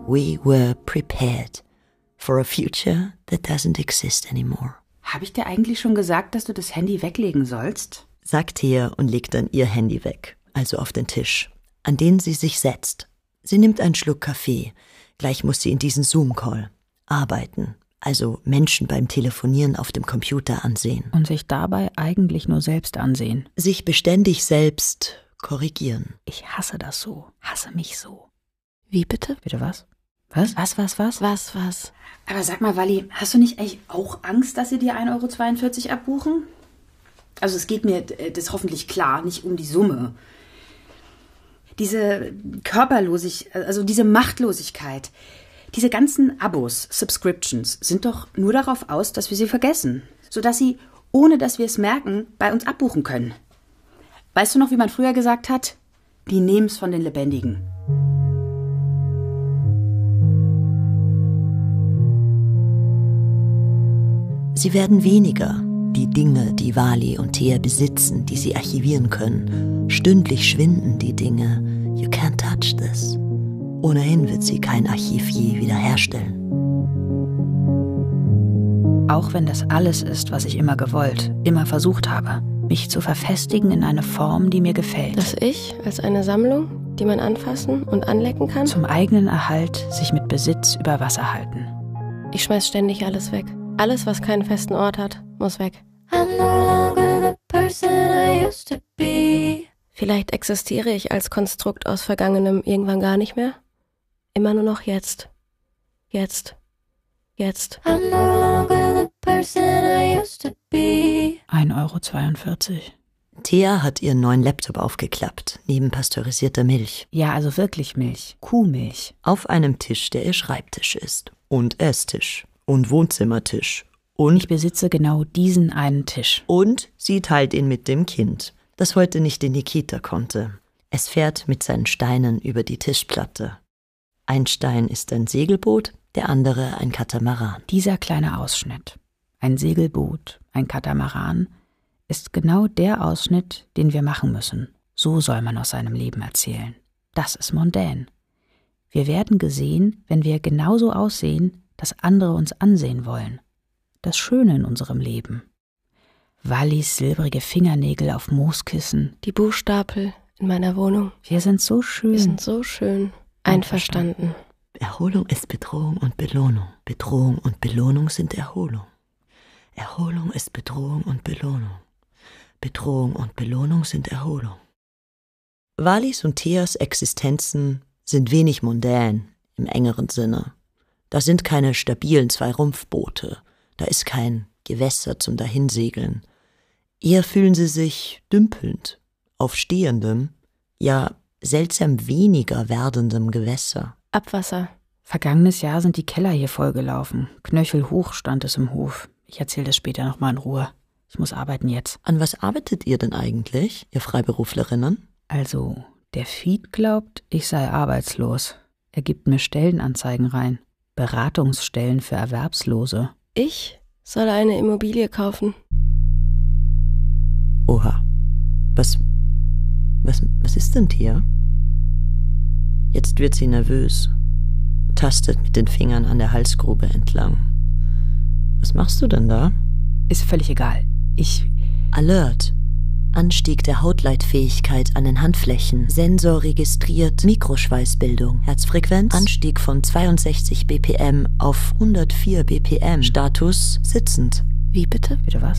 We were prepared for a future that doesn't exist anymore. Habe ich dir eigentlich schon gesagt, dass du das Handy weglegen sollst? Sagt Thea und legt dann ihr Handy weg, also auf den Tisch, an den sie sich setzt. Sie nimmt einen Schluck Kaffee. Gleich muss sie in diesen Zoom-Call arbeiten, also Menschen beim Telefonieren auf dem Computer ansehen. Und sich dabei eigentlich nur selbst ansehen. Sich beständig selbst korrigieren. Ich hasse das so, hasse mich so. Wie bitte? Bitte was? Was? Was? Aber sag mal, Walli, hast du nicht eigentlich auch Angst, dass sie dir 1,42 € abbuchen? Also es geht mir, das ist hoffentlich klar, nicht um die Summe. Diese Körperlosigkeit, also diese Machtlosigkeit, diese ganzen Abos, Subscriptions, sind doch nur darauf aus, dass wir sie vergessen. Sodass sie, ohne dass wir es merken, bei uns abbuchen können. Weißt du noch, wie man früher gesagt hat? Die nehmen's von den Lebendigen. Sie werden weniger, die Dinge, die Wally und Thea besitzen, die sie archivieren können. Stündlich schwinden die Dinge. You can't touch this. Ohnehin wird sie kein Archiv je wiederherstellen. Auch wenn das alles ist, was ich immer gewollt, immer versucht habe, mich zu verfestigen in eine Form, die mir gefällt. Das Ich als eine Sammlung, die man anfassen und anlecken kann? Zum eigenen Erhalt sich mit Besitz über Wasser halten. Ich schmeiß ständig alles weg. Alles, was keinen festen Ort hat, muss weg. I'm no longer the person I used to be. Vielleicht existiere ich als Konstrukt aus Vergangenem irgendwann gar nicht mehr. Immer nur noch jetzt. Jetzt. I'm no longer the person I used to be. 1,42 €. Thea hat ihren neuen Laptop aufgeklappt, neben pasteurisierter Milch. Ja, also wirklich Milch. Kuhmilch. Auf einem Tisch, der ihr Schreibtisch ist. Und Esstisch. Und Wohnzimmertisch. Und Ich besitze genau diesen einen Tisch. Und sie teilt ihn mit dem Kind, das heute nicht in die Kita konnte. Es fährt mit seinen Steinen über die Tischplatte. Ein Stein ist ein Segelboot, der andere ein Katamaran. Dieser kleine Ausschnitt, ein Segelboot, ein Katamaran, ist genau der Ausschnitt, den wir machen müssen. So soll man aus seinem Leben erzählen. Das ist mondän. Wir werden gesehen, wenn wir genauso aussehen, dass andere uns ansehen wollen. Das Schöne in unserem Leben. Wallis silbrige Fingernägel auf Mooskissen. Die Buchstapel in meiner Wohnung. Wir sind so schön. Wir sind so schön. Einverstanden. Erholung ist Bedrohung und Belohnung. Bedrohung und Belohnung sind Erholung. Erholung ist Bedrohung und Belohnung. Bedrohung und Belohnung sind Erholung. Wallis und Theas Existenzen sind wenig mondän im engeren Sinne. Da sind keine stabilen 2 Rumpfboote, da ist kein Gewässer zum Dahinsegeln. Eher fühlen sie sich dümpelnd, auf stehendem, ja seltsam weniger werdendem Gewässer. Abwasser. Vergangenes Jahr sind die Keller hier vollgelaufen. Knöchelhoch stand es im Hof. Ich erzähle das später nochmal in Ruhe. Ich muss arbeiten jetzt. An was arbeitet ihr denn eigentlich, ihr Freiberuflerinnen? Also, der Feed glaubt, ich sei arbeitslos. Er gibt mir Stellenanzeigen rein. Beratungsstellen für Erwerbslose. Ich soll eine Immobilie kaufen. Oha. Was ist denn hier? Jetzt wird sie nervös, tastet mit den Fingern an der Halsgrube entlang. Was machst du denn da? Ist völlig egal. Alert. Anstieg der Hautleitfähigkeit an den Handflächen. Sensor registriert Mikroschweißbildung. Herzfrequenz Anstieg von 62 BPM auf 104 BPM. Status sitzend. Wie bitte? Bitte was?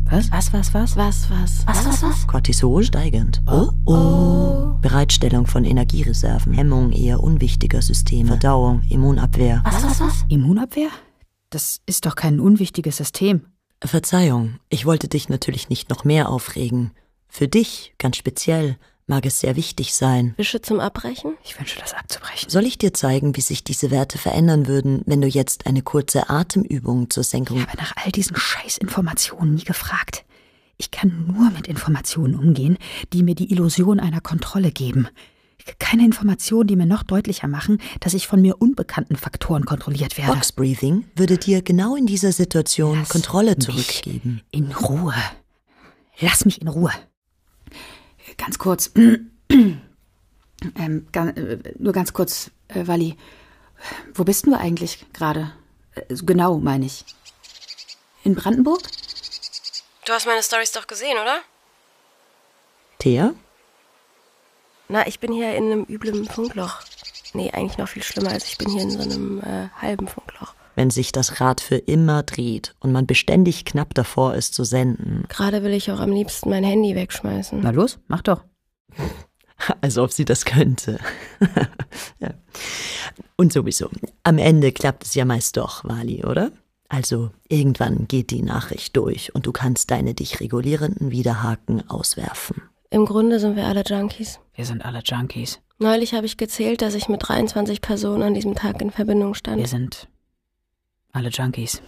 Was? Cortisol steigend. Oh. Bereitstellung von Energiereserven. Hemmung eher unwichtiger Systeme. Verdauung, Immunabwehr. Was? Immunabwehr? Das ist doch kein unwichtiges System. Verzeihung, ich wollte dich natürlich nicht noch mehr aufregen. Für dich, ganz speziell, mag es sehr wichtig sein. Wische zum Abbrechen? Ich wünsche, das abzubrechen. Soll ich dir zeigen, wie sich diese Werte verändern würden, wenn du jetzt eine kurze Atemübung zur Senkung... Ich habe nach all diesen Scheißinformationen nie gefragt. Ich kann nur mit Informationen umgehen, die mir die Illusion einer Kontrolle geben. Keine Informationen, die mir noch deutlicher machen, dass ich von mir unbekannten Faktoren kontrolliert werde. Box Breathing würde dir genau in dieser Situation Lass Kontrolle mich zurückgeben. In Ruhe. Lass mich in Ruhe. Ganz kurz. Nur ganz kurz, Walli. Wo bist du eigentlich gerade? Genau, meine ich. In Brandenburg? Du hast meine Storys doch gesehen, oder? Thea? Na, ich bin hier in einem üblen Funkloch. Nee, eigentlich noch viel schlimmer, als ich bin hier in so einem halben Funkloch. Wenn sich das Rad für immer dreht und man beständig knapp davor ist zu senden. Gerade will ich auch am liebsten mein Handy wegschmeißen. Na los, mach doch. Als ob sie das könnte. Ja. Und sowieso, am Ende klappt es ja meist doch, Wally, oder? Also irgendwann geht die Nachricht durch und du kannst deine dich regulierenden Widerhaken auswerfen. Im Grunde sind wir alle Junkies. Wir sind alle Junkies. Neulich habe ich gezählt, dass ich mit 23 Personen an diesem Tag in Verbindung stand. Wir sind alle Junkies.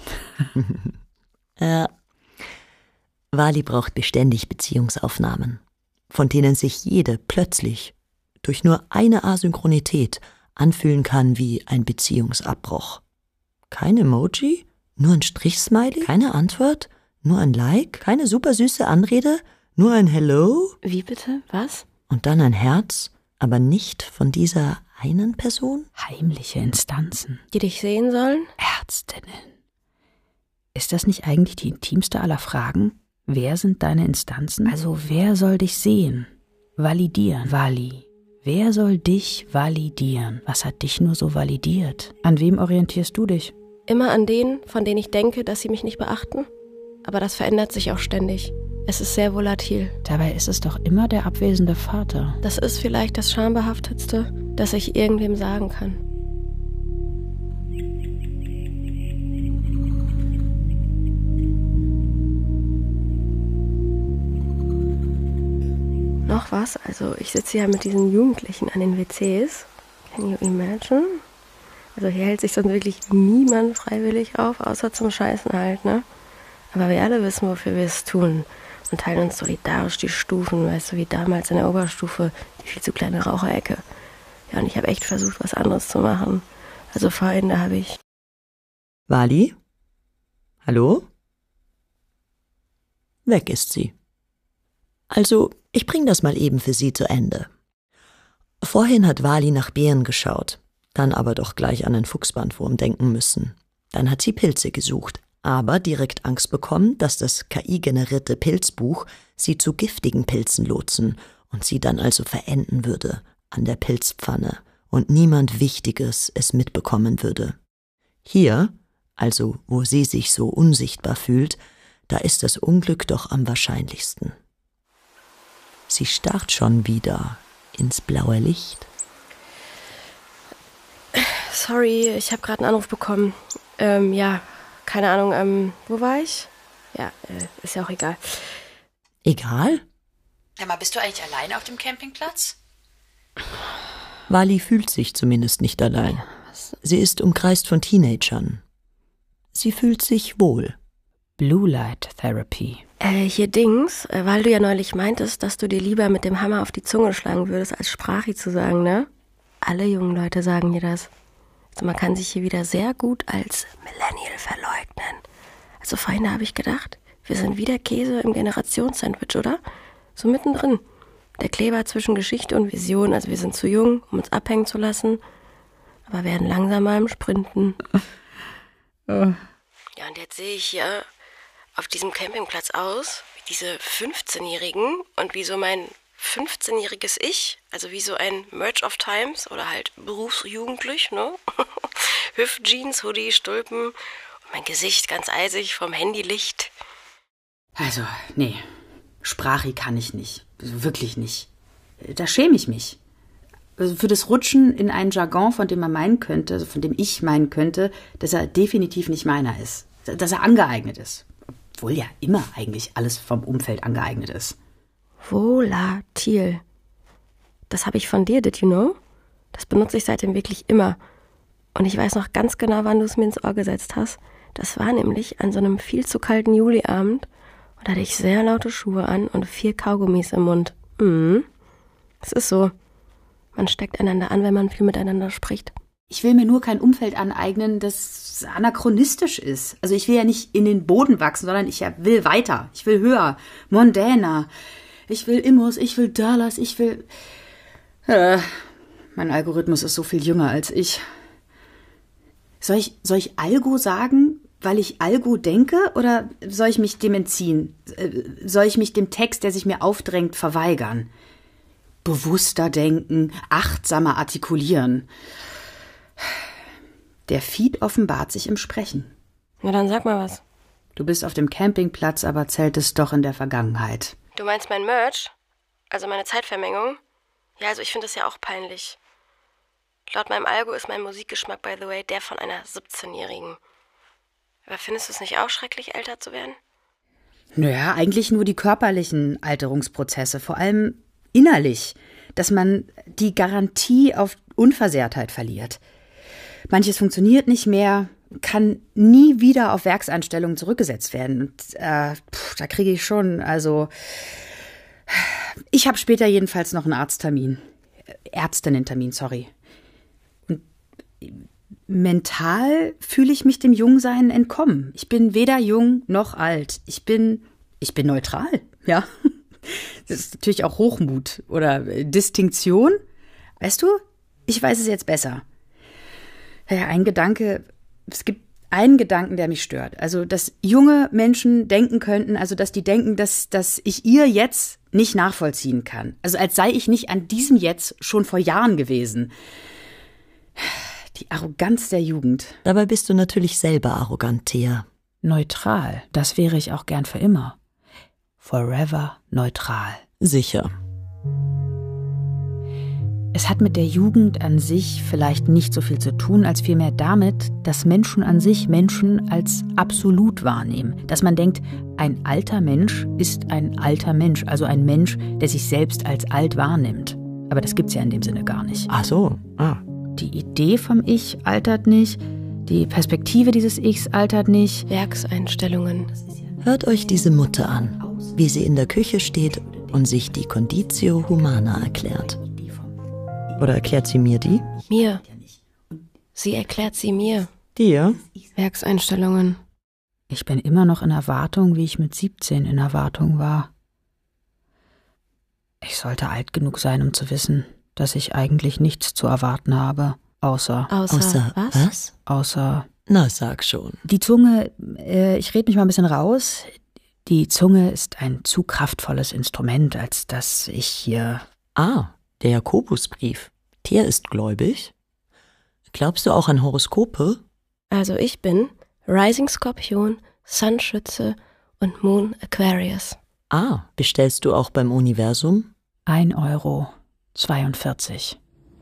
Wally braucht beständig Beziehungsaufnahmen, von denen sich jede plötzlich durch nur eine Asynchronität anfühlen kann wie ein Beziehungsabbruch. Kein Emoji, nur ein Strich-Smiley, keine Antwort, nur ein Like, keine supersüße Anrede, nur ein Hello. Wie bitte? Was? Und dann ein Herz, aber nicht von dieser einen Person? Heimliche Instanzen. Die dich sehen sollen? Ärztinnen. Ist das nicht eigentlich die intimste aller Fragen? Wer sind deine Instanzen? Also wer soll dich sehen? Validieren. Vali. Wer soll dich validieren? Was hat dich nur so validiert? An wem orientierst du dich? Immer an denen, von denen ich denke, dass sie mich nicht beachten. Aber das verändert sich auch ständig. Es ist sehr volatil. Dabei ist es doch immer der abwesende Vater. Das ist vielleicht das Schambehaftetste, das ich irgendwem sagen kann. Noch was? Also ich sitze ja mit diesen Jugendlichen an den WCs. Can you imagine? Also hier hält sich sonst wirklich niemand freiwillig auf, außer zum Scheißen halt, ne? Aber wir alle wissen, wofür wir es tun. Und teilen uns solidarisch die Stufen, weißt du, wie damals in der Oberstufe, die viel zu kleine Raucherecke. Ja, und ich habe echt versucht, was anderes zu machen. Also vorhin, da habe ich... Wally? Hallo? Weg ist sie. Also, ich bring das mal eben für sie zu Ende. Vorhin hat Wally nach Beeren geschaut, dann aber doch gleich an den Fuchsbandwurm denken müssen. Dann hat sie Pilze gesucht, aber direkt Angst bekommen, dass das KI-generierte Pilzbuch sie zu giftigen Pilzen lotsen und sie dann also verenden würde an der Pilzpfanne und niemand Wichtiges es mitbekommen würde. Hier, also wo sie sich so unsichtbar fühlt, da ist das Unglück doch am wahrscheinlichsten. Sie starrt schon wieder ins blaue Licht. Sorry, ich habe gerade einen Anruf bekommen. Ja, keine Ahnung, wo war ich? Ja, ist ja auch egal. Egal? Ja, mal, bist du eigentlich alleine auf dem Campingplatz? Wally fühlt sich zumindest nicht allein. Sie ist umkreist von Teenagern. Sie fühlt sich wohl. Blue Light Therapy. Hier Dings, weil du ja neulich meintest, dass du dir lieber mit dem Hammer auf die Zunge schlagen würdest, als Sprachi zu sagen, ne? Alle jungen Leute sagen dir das. Also man kann sich hier wieder sehr gut als Millennial verleugnen. Also vorhin habe ich gedacht, wir sind wieder Käse im Generationssandwich, oder? So mittendrin. Der Kleber zwischen Geschichte und Vision. Also wir sind zu jung, um uns abhängen zu lassen, aber werden langsamer im Sprinten. Ja, und jetzt sehe ich hier auf diesem Campingplatz aus, wie diese 15-Jährigen und wie so mein 15-jähriges Ich, also wie so ein Merge of Times oder halt berufsjugendlich, ne? Hüftjeans, Hoodie, Stulpen und mein Gesicht ganz eisig vom Handylicht. Also, nee, Sprachi kann ich nicht, wirklich nicht. Da schäme ich mich. Also für das Rutschen in einen Jargon, von dem man meinen könnte, also von dem ich meinen könnte, dass er definitiv nicht meiner ist. Dass er angeeignet ist. Obwohl ja immer eigentlich alles vom Umfeld angeeignet ist. Volatil. Das habe ich von dir, did you know? Das benutze ich seitdem wirklich immer. Und ich weiß noch ganz genau, wann du es mir ins Ohr gesetzt hast. Das war nämlich an so einem viel zu kalten Juliabend. Und da hatte ich sehr laute Schuhe an und 4 Kaugummis im Mund. Es ist so. Man steckt einander an, wenn man viel miteinander spricht. Ich will mir nur kein Umfeld aneignen, das anachronistisch ist. Also ich will ja nicht in den Boden wachsen, sondern ich will weiter. Ich will höher, mondäner. Ich will Immos, ich will Dollars, ich will... mein Algorithmus ist so viel jünger als ich. Soll ich Algo sagen, weil ich Algo denke, oder soll ich mich dem entziehen? Soll ich mich dem Text, der sich mir aufdrängt, verweigern? Bewusster denken, achtsamer artikulieren. Der Feed offenbart sich im Sprechen. Na dann sag mal was. Du bist auf dem Campingplatz, aber zeltest doch in der Vergangenheit. Du meinst mein Merch? Also meine Zeitvermengung? Ja, also ich finde das ja auch peinlich. Laut meinem Algo ist mein Musikgeschmack, by the way, der von einer 17-Jährigen. Aber findest du es nicht auch schrecklich, älter zu werden? Naja, eigentlich nur die körperlichen Alterungsprozesse, vor allem innerlich, dass man die Garantie auf Unversehrtheit verliert. Manches funktioniert nicht mehr, kann nie wieder auf Werkseinstellungen zurückgesetzt werden. Und da kriege ich schon, also ich habe später jedenfalls noch einen Ärztinnen-Termin, sorry. Und mental fühle ich mich dem Jungsein entkommen. Ich bin weder jung noch alt. Ich bin neutral, ja. Das ist natürlich auch Hochmut oder Distinktion. Weißt du, ich weiß es jetzt besser. Ja, es gibt einen Gedanken, der mich stört. Also, dass junge Menschen denken könnten, also, dass die denken, dass ich ihr Jetzt nicht nachvollziehen kann. Also, als sei ich nicht an diesem Jetzt schon vor Jahren gewesen. Die Arroganz der Jugend. Dabei bist du natürlich selber arrogant, Thea. Neutral, das wäre ich auch gern für immer. Forever neutral. Sicher. Es hat mit der Jugend an sich vielleicht nicht so viel zu tun, als vielmehr damit, dass Menschen an sich Menschen als absolut wahrnehmen. Dass man denkt, ein alter Mensch ist ein alter Mensch, also ein Mensch, der sich selbst als alt wahrnimmt. Aber das gibt's ja in dem Sinne gar nicht. Ach so, Die Idee vom Ich altert nicht, die Perspektive dieses Ichs altert nicht. Werkseinstellungen. Hört euch diese Mutter an, wie sie in der Küche steht und sich die Conditio Humana erklärt. Oder erklärt sie mir die? Mir. Sie erklärt sie mir. Dir? Werkseinstellungen. Ich bin immer noch in Erwartung, wie ich mit 17 in Erwartung war. Ich sollte alt genug sein, um zu wissen, dass ich eigentlich nichts zu erwarten habe, außer was? Außer... Na, sag schon. Die Zunge, ich rede mich mal ein bisschen raus, die Zunge ist ein zu kraftvolles Instrument, als dass ich hier... Der Jakobusbrief. Thea ist gläubig. Glaubst du auch an Horoskope? Also ich bin Rising Skorpion, Sun Schütze und Moon Aquarius. Bestellst du auch beim Universum? 1,42 €.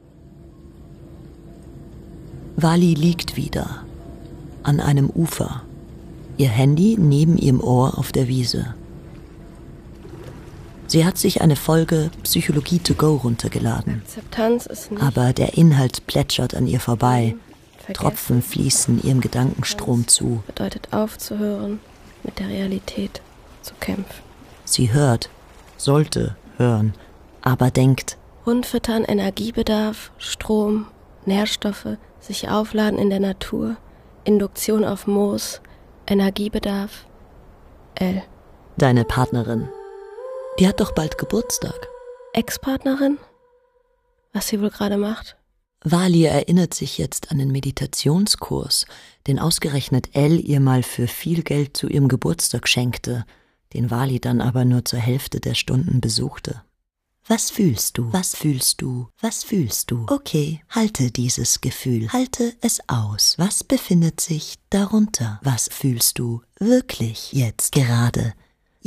Wally liegt wieder an einem Ufer, ihr Handy neben ihrem Ohr auf der Wiese. Sie hat sich eine Folge Psychologie to go runtergeladen. Akzeptanz ist nicht. Aber der Inhalt plätschert an ihr vorbei. Vergessen. Tropfen fließen ihrem Gedankenstrom zu. Bedeutet aufzuhören, mit der Realität zu kämpfen. Sie hört, sollte hören, aber denkt. Rundfüttern, Energiebedarf, Strom, Nährstoffe, sich aufladen in der Natur, Induktion auf Moos, Energiebedarf. L. Deine Partnerin. Die hat doch bald Geburtstag. Ex-Partnerin? Was sie wohl gerade macht? Wally erinnert sich jetzt an den Meditationskurs, den ausgerechnet Elle ihr mal für viel Geld zu ihrem Geburtstag schenkte, den Wally dann aber nur zur Hälfte der Stunden besuchte. Was fühlst du? Was fühlst du? Was fühlst du? Okay, halte dieses Gefühl. Halte es aus. Was befindet sich darunter? Was fühlst du wirklich jetzt gerade?